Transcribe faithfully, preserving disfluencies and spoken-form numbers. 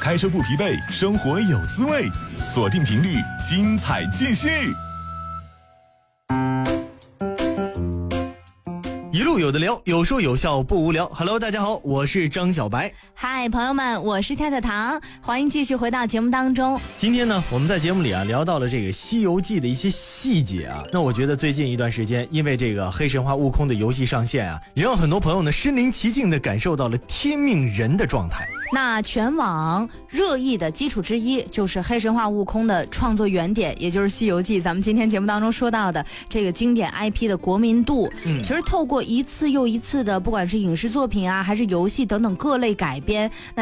开车不疲惫，生活有滋味。锁定频率，精彩继续。 一路有的聊，有说有笑不无聊。Hello， 大家好，我是张小白。 嗨，朋友们，我是太太糖，欢迎继续回到节目当中。 今天呢，我们在节目里啊聊到了这个《西游记》的一些细节啊。那我觉得最近一段时间，因为这个黑神话悟空的游戏上线啊，也让很多朋友呢身临其境的感受到了天命人的状态。 那全网热议的基础之一就是黑神话悟空的创作原点，也就是《西游记》。咱们今天节目当中说到的这个经典 I P 的国民度，嗯，其实透过一次又一次的，不管是影视作品啊，还是游戏等等各类改编，那